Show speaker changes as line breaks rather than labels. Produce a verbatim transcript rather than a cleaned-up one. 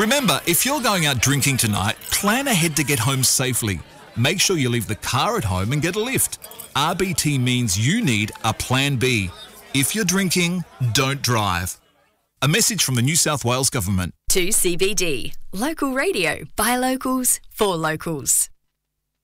Remember, if you're going out drinking tonight, plan ahead to get home safely. Make sure you leave the car at home and get a lift. R B T means you need a plan B. If you're drinking, don't drive. A message from the New South Wales Government.
two C B D. Local radio by locals for locals.